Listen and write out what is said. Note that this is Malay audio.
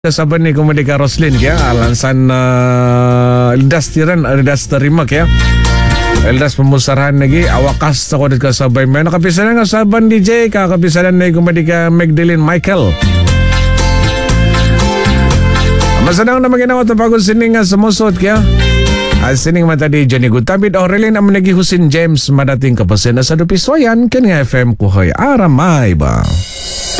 Saban ni kumadi ka Roslyn kaya alansan ildas tiran ildas terimak ya. Ildas pemusarahan lagi awakas ako dit ka sabay may nakapisanan nga saban DJ kakapisanan na kumadi ka Magdalene Michael. Masadang na maginawa tapagod sining nga sumusot kaya. Sining mata di Johnny Gutabid Aurelien ang nagihusin James madating kapasin na sa dupiswayan kanya FM Kuhoy Aramay ba.